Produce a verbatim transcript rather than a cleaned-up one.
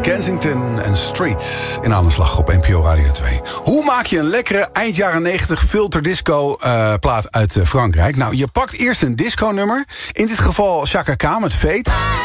Kensington en Street in aanslag op N P O Radio twee. Hoe maak je een lekkere eind jaren negentig filterdisco uh, plaat uit uh, Frankrijk? Nou, je pakt eerst een disco-nummer. In dit geval Chaka Khan met Fate.